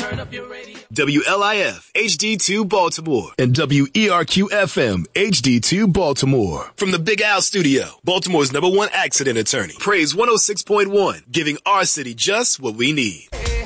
WLIF HD2 Baltimore and WERQ FM HD2 Baltimore. From the Big Al Studio, Baltimore's #1 accident attorney. Praise 106.1, giving our city just what we need.